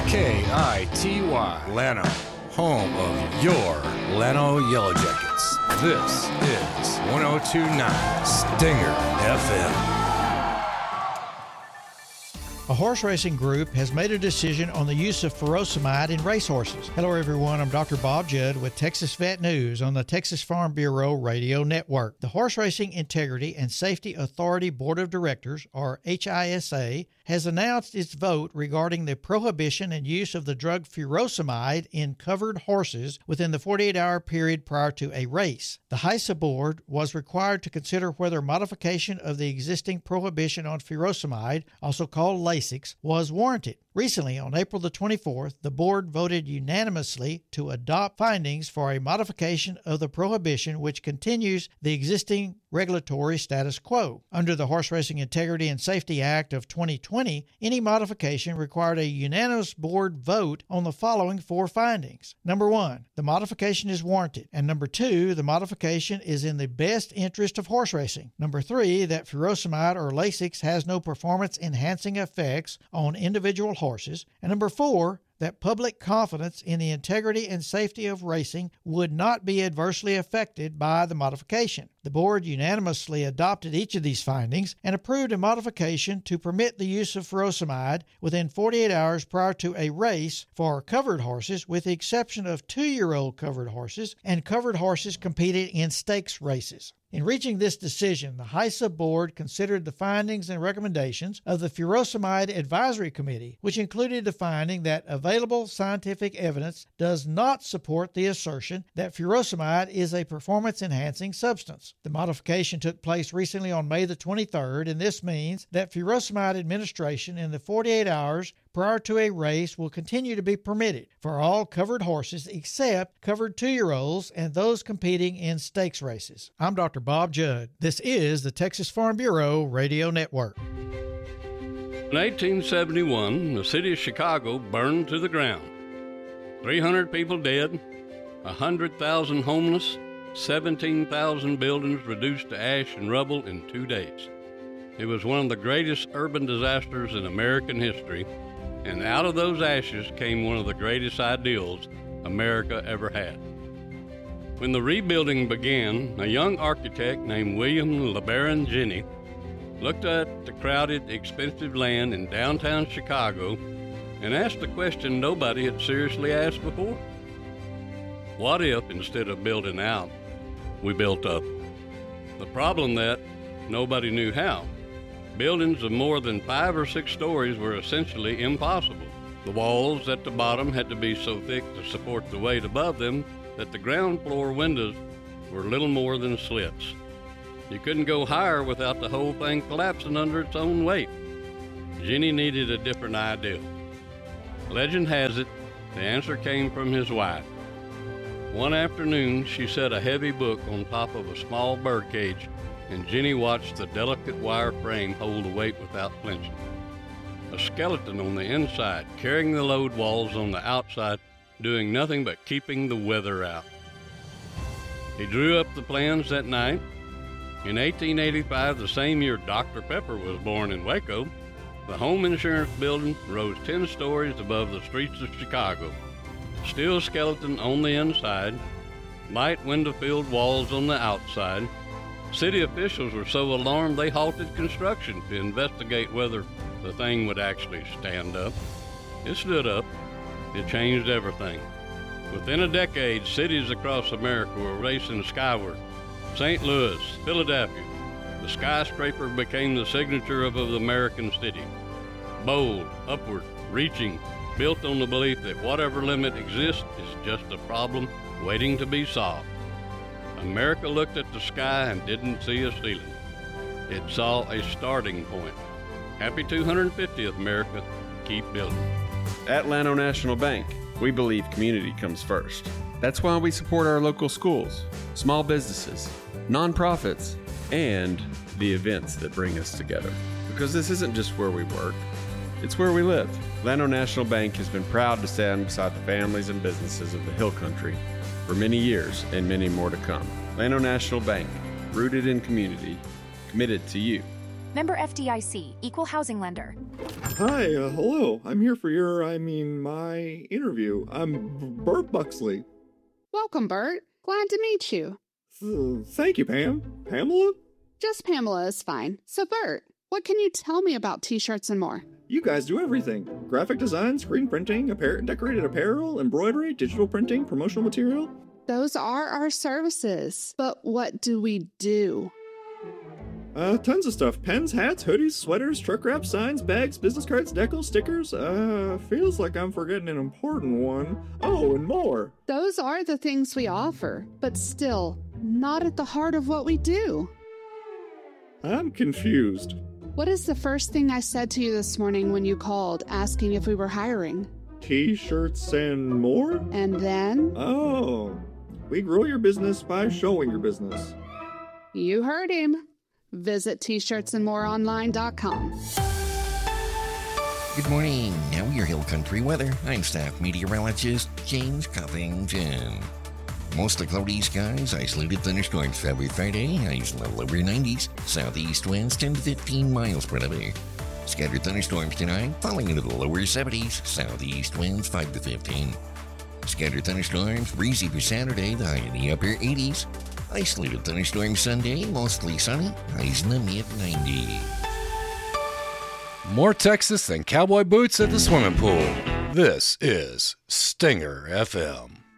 KITY, Llano, home of your Llano Yellow Jackets. This is 102.9 Stinger FM. A horse racing group has made a decision on the use of furosemide in racehorses. Hello, everyone. I'm Dr. Bob Judd with Texas Vet News on the Texas Farm Bureau Radio Network. The Horse Racing Integrity and Safety Authority Board of Directors, or HISA, has announced its vote regarding the prohibition and use of the drug furosemide in covered horses within the 48-hour period prior to a race. The HISA board was required to consider whether modification of the existing prohibition on furosemide, also called Lasix, was warranted. Recently, on April the 24th, the board voted unanimously to adopt findings for a modification of the prohibition which continues the existing regulatory status quo. Under the Horse Racing Integrity and Safety Act of 2020, any modification required a unanimous board vote on the following four findings. Number one, the modification is warranted. And number two, the modification is in the best interest of horse racing. Number three, that furosemide or Lasix has no performance-enhancing effects on individual horses. And number four, that public confidence in the integrity and safety of racing would not be adversely affected by the modification. The board unanimously adopted each of these findings and approved a modification to permit the use of furosemide within 48 hours prior to a race for covered horses, with the exception of 2-year-old covered horses and covered horses competing in stakes races. In reaching this decision, the HISA board considered the findings and recommendations of the Furosemide Advisory Committee, which included the finding that available scientific evidence does not support the assertion that furosemide is a performance-enhancing substance. The modification took place recently on May the 23rd, and this means that furosemide administration in the 48 hours prior to a race will continue to be permitted for all covered horses except covered 2-year-olds and those competing in stakes races. I'm Dr. Bob Judd. This is the Texas Farm Bureau Radio Network. In 1871, the city of Chicago burned to the ground. 300 people dead, 100,000 homeless, 17,000 buildings reduced to ash and rubble in 2 days. It was one of the greatest urban disasters in American history, and out of those ashes came one of the greatest ideals America ever had. When the rebuilding began, a young architect named William LeBaron Jenney looked at the crowded, expensive land in downtown Chicago and asked a question nobody had seriously asked before. What if, instead of building out, we built up? The problem that nobody knew how. Buildings of more than 5 or 6 stories were essentially impossible. The walls at the bottom had to be so thick to support the weight above them that the ground floor windows were little more than slits. You couldn't go higher without the whole thing collapsing under its own weight. Jenney needed a different idea. Legend has it, the answer came from his wife. One afternoon, she set a heavy book on top of a small birdcage, and Jenney watched the delicate wire frame hold the weight without flinching. A skeleton on the inside, carrying the load walls on the outside, doing nothing but keeping the weather out. He drew up the plans that night. In 1885, the same year Dr. Pepper was born in Waco, the home insurance building rose 10 stories above the streets of Chicago. Steel skeleton on the inside, light window-filled walls on the outside. City officials were so alarmed they halted construction to investigate whether the thing would actually stand up. It stood up. It changed everything. Within a decade, cities across America were racing skyward. St. Louis, Philadelphia. The skyscraper became the signature of an American city. Bold, upward, reaching, built on the belief that whatever limit exists is just a problem waiting to be solved. America looked at the sky and didn't see a ceiling. It saw a starting point. Happy 250th, America. Keep building. At Llano National Bank, we believe community comes first. That's why we support our local schools, small businesses, nonprofits, and the events that bring us together. Because this isn't just where we work, it's where we live. Llano National Bank has been proud to stand beside the families and businesses of the Hill Country for many years and many more to come. Llano National Bank, rooted in community, committed to you. Member FDIC, Equal Housing Lender. Hi, hello. I'm here for my interview. I'm Bert Buxley. Welcome, Bert. Glad to meet you. Thank you, Pam. Pamela? Just Pamela is fine. So, Bert, what can you tell me about T-shirts and more? You guys do everything. Graphic design, screen printing, decorated apparel, embroidery, digital printing, promotional material. Those are our services. But what do we do? Tons of stuff. Pens, hats, hoodies, sweaters, truck wraps, signs, bags, business cards, decals, stickers. Feels like I'm forgetting an important one. Oh, and more. Those are the things we offer, but still, not at the heart of what we do. I'm confused. What is the first thing I said to you this morning when you called asking if we were hiring? T-shirts and more? And then? Oh, we grow your business by showing your business. You heard him. Visit t-shirtsandmoreonline.com. Good morning. Now your Hill Country weather. I'm staff meteorologist James Covington. Mostly cloudy skies, isolated thunderstorms February Friday, highs in the lower 90s, southeast winds 10 to 15 miles per hour. Scattered thunderstorms tonight, falling into the lower 70s, southeast winds 5 to 15. Scattered thunderstorms, breezy for Saturday, the high in the upper 80s. Isolated thunderstorms Sunday, mostly sunny, highs in the mid-90s. More Texas than cowboy boots at the swimming pool. This is Stinger FM.